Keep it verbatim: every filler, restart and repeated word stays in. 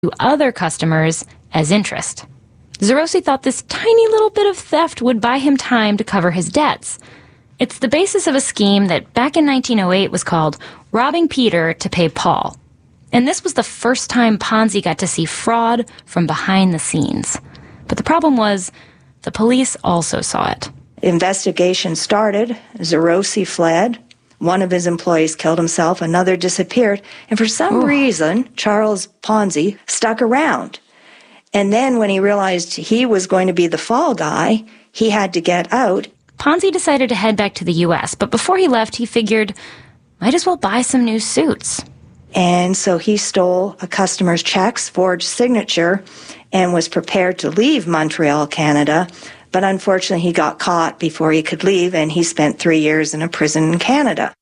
to other customers as interest. Zerosi thought this tiny little bit of theft would buy him time to cover his debts. It's the basis of a scheme that back in nineteen oh eight was called robbing Peter to pay Paul. And this was the first time Ponzi got to see fraud from behind the scenes. But the problem was, the police also saw it. Investigation started. Zerosi fled. One of his employees killed himself. Another disappeared. And for some Ooh. reason, Charles Ponzi stuck around. And then when he realized he was going to be the fall guy, he had to get out. Ponzi decided to head back to the U S, but before he left, he figured, might as well buy some new suits. And so he stole a customer's checks, forged signature, and was prepared to leave Montreal, Canada. But unfortunately, he got caught before he could leave, and he spent three years in a prison in Canada.